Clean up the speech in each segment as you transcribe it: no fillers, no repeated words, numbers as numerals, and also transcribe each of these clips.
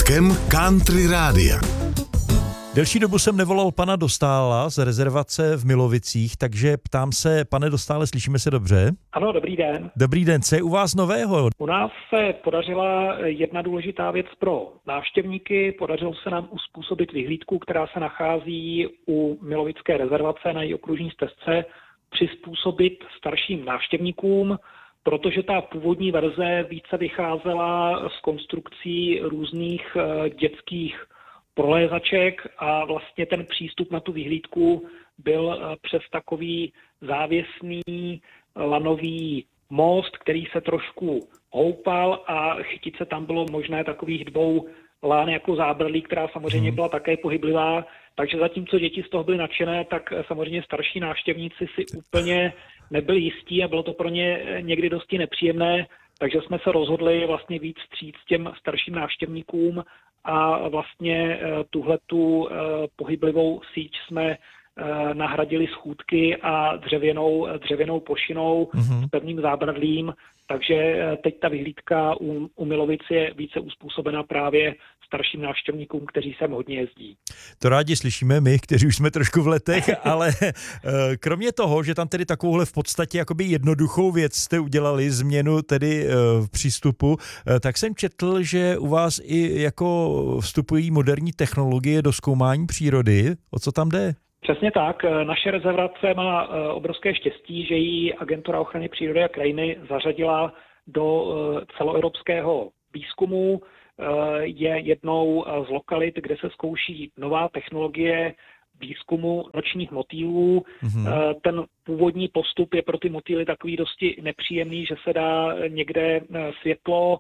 Štítkem Country Rádia. Delší dobu jsem nevolal pana Dostála z rezervace v Milovicích, takže ptám se, pane Dostále, slyšíme se dobře? Ano, dobrý den. Dobrý den, co je u vás nového? U nás se podařila jedna důležitá věc pro návštěvníky. Podařilo se nám uspůsobit vyhlídku, která se nachází u Milovické rezervace na její okružní stezce, přizpůsobit starším návštěvníkům, protože ta původní verze více vycházela z konstrukcí různých dětských prolézaček a vlastně ten přístup na tu vyhlídku byl přes takový závěsný lanový most, který se trošku houpal a chytit se tam bylo možné takových 2 lán jako zábradlí, která samozřejmě byla také pohyblivá. Takže zatímco děti z toho byly nadšené, tak samozřejmě starší návštěvníci si úplně nebyli jistí a bylo to pro ně někdy dosti nepříjemné, takže jsme se rozhodli vlastně víc vstříc těm starším návštěvníkům a vlastně tuhletu pohyblivou síť jsme nahradili schůdky a dřevěnou plošinou s pevným zábradlím, takže teď ta vyhlídka u Milovic je více uspůsobena právě starším návštěvníkům, kteří sem hodně jezdí. To rádi slyšíme my, kteří už jsme trošku v letech, ale kromě toho, že tam tedy takovouhle v podstatě jakoby jednoduchou věc jste udělali, změnu tedy v přístupu, tak jsem četl, že u vás i jako vstupují moderní technologie do zkoumání přírody. O co tam jde? Přesně tak. Naše rezervace má obrovské štěstí, že jí Agentura ochrany přírody a krajiny zařadila do celoevropského výzkumu. Je jednou z lokalit, kde se zkouší nová technologie výzkumu nočních motýlů. Ten původní postup je pro ty motýly takový dosti nepříjemný, že se dá někde světlo,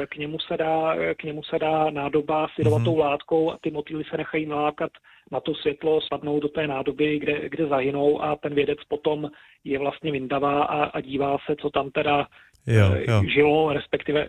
k němu se dá nádoba s jedovatou látkou a ty motýly se nechají nalákat na to světlo, spadnou do té nádoby, kde zahynou a ten vědec potom je vlastně vyndavá a dívá se, co tam teda žilo, respektive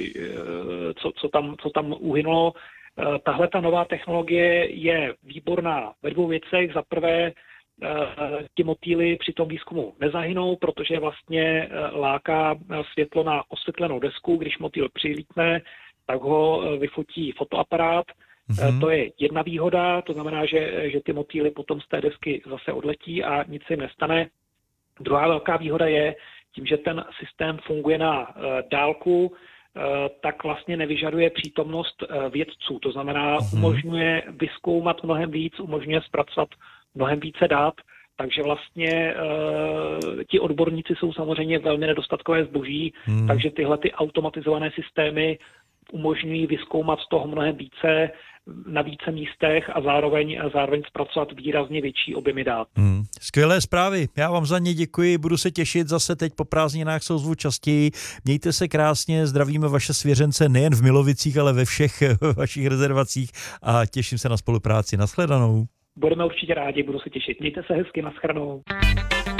co tam uhynulo. Tahle ta nová technologie je výborná ve 2 věcech. Za prvé, ti motýly při tom výzkumu nezahynou, protože vlastně láká světlo na osvětlenou desku. Když motýl přilítne, tak ho vyfotí fotoaparát. To je jedna výhoda, to znamená, že ty motýly potom z té desky zase odletí a nic se jim nestane. Druhá velká výhoda je, tím, že ten systém funguje na dálku, tak vlastně nevyžaduje přítomnost vědců. To znamená, umožňuje vyzkoumat mnohem víc, umožňuje zpracovat mnohem více dat, takže vlastně ti odborníci jsou samozřejmě velmi nedostatkové zboží, takže tyhle ty automatizované systémy umožňují vyzkoumat toho mnohem více na více místech a zároveň zpracovat výrazně větší objemy dat. Skvělé zprávy, já vám za ně děkuji, budu se těšit zase teď po prázdninách, se ozvu častěji. Mějte se krásně, zdravíme vaše svěřence nejen v Milovicích, ale ve všech vašich rezervacích a těším se na spolupráci. Nashledanou. Budeme určitě rádi, budu se těšit. Mějte se hezky, nashledanou.